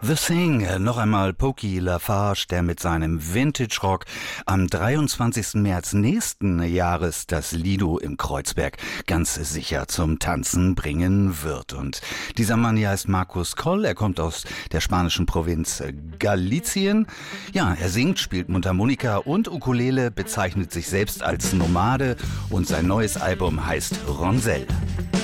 The Thing, noch einmal Pokey Lafarge, der mit seinem Vintage-Rock am 23. März nächsten Jahres das Lido im Kreuzberg ganz sicher zum Tanzen bringen wird. Und dieser Mann hier heißt Marcus Coll, er kommt aus der spanischen Provinz Galicien. Ja, er singt, spielt Mundharmonika und Ukulele, bezeichnet sich selbst als Nomade und sein neues Album heißt Ronsel.